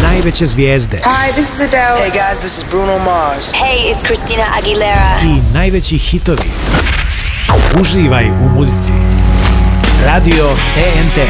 najveće zvijezde. Hi, this is Adele. Hey guys, this is Bruno Mars. Hey, it's Christina Aguilera. I najveći hitovi. Uživaj u muzici. Radio TNT.